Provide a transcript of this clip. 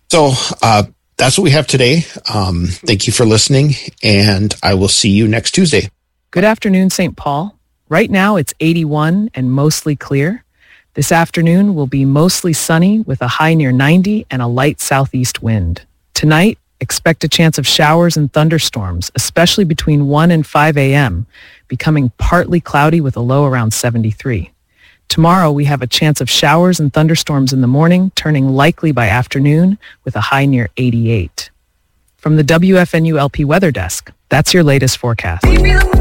So that's what we have today. Thank you for listening, and I will see you next Tuesday. Good afternoon, St. Paul. Right now it's 81 and mostly clear. This afternoon will be mostly sunny with a high near 90 and a light southeast wind. Tonight, expect a chance of showers and thunderstorms, especially between 1 and 5 a.m., becoming partly cloudy with a low around 73. Tomorrow, we have a chance of showers and thunderstorms in the morning, turning likely by afternoon with a high near 88. From the WFNU LP Weather Desk, that's your latest forecast.